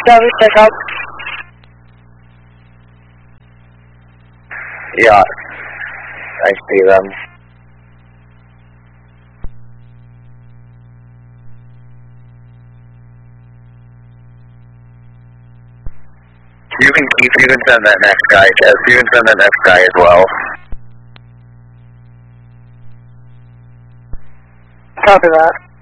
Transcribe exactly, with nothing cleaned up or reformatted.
Copy, check out. Yeah, I see them. You can keep, you can send that next guy, Kev. You can send that next guy as well. Copy that.